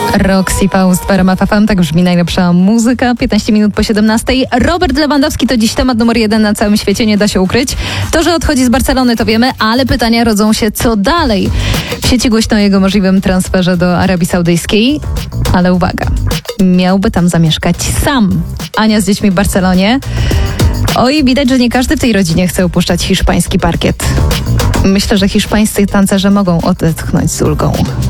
Roxy Faust w RMF FM, tak brzmi najlepsza muzyka. 15 minut po 17. Robert Lewandowski to dziś temat numer 1 na całym świecie, nie da się ukryć. To, że odchodzi z Barcelony, to wiemy, ale pytania rodzą się, co dalej. W sieci głośno o jego możliwym transferze do Arabii Saudyjskiej, ale uwaga, miałby tam zamieszkać sam. Ania z dziećmi w Barcelonie. Oj, widać, że nie każdy w tej rodzinie chce opuszczać hiszpański parkiet. Myślę, że hiszpańscy tancerze mogą odetchnąć z ulgą.